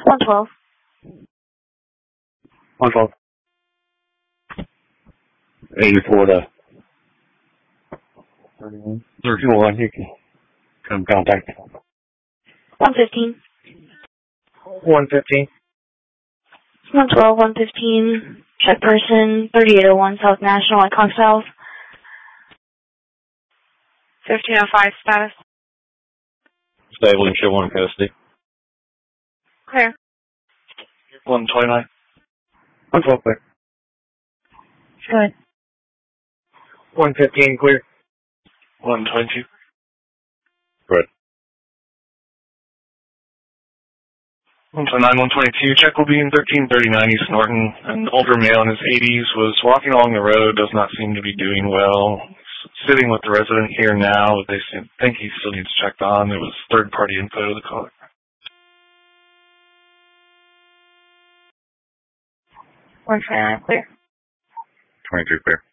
112. 112. 84 to 31, you can come contact. 115. 115. 112, 115. Check person, 3801 South National at Conch South. 1505 status. Stable and show 1 custody. Clear. 129. 112 clear. Good. 115 clear. 122. Good. 129, 122, check will be in 1339 East Norton. An older male in his 80s was walking along the road, does not seem to be doing well. Sitting with the resident here now, they think he still needs checked on. It was third-party info to the caller. 129 clear. 23 clear.